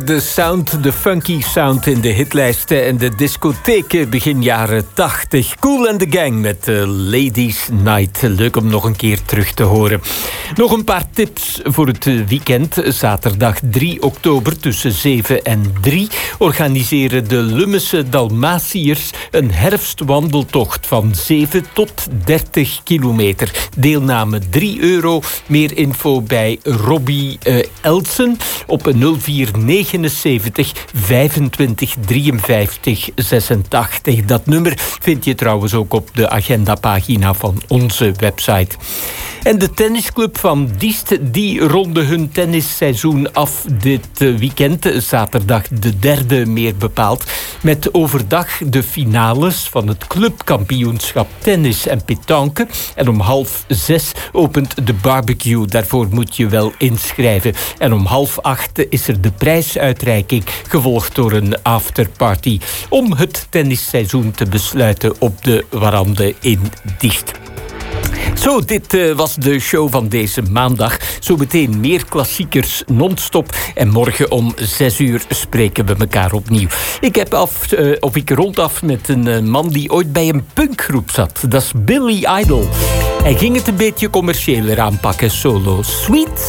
De sound, de funky sound in de hitlijsten en de discotheken begin jaren 80. Kool and the Gang met Ladies Night. Leuk om nog een keer terug te horen. Nog een paar tips voor het weekend. Zaterdag 3 oktober tussen 7 en 3 organiseren de Lummese Dalmatiërs een herfstwandeltocht van 7 tot 30 kilometer. Deelname €3. Meer info bij Robbie Elsen op 0479 25 53 86. Dat nummer vind je trouwens ook op de agendapagina van onze website. En de tennisclub van Diest, die ronden hun tennisseizoen af dit weekend. Zaterdag de 3e meer bepaald. Met overdag de finales van het clubkampioenschap tennis en pétanque. En om 5:30 opent de barbecue. Daarvoor moet je wel inschrijven. En om 7:30 is er de prijsuitreiking, gevolgd door een afterparty. Om het tennisseizoen te besluiten op de Warande in Diest. Zo, dit was de show van deze maandag. Zometeen meer klassiekers non-stop. En morgen om 6:00 spreken we elkaar opnieuw. Ik rond af met een man die ooit bij een punkgroep zat. Dat is Billy Idol. Hij ging het een beetje commerciëler aanpakken, solo. Sweet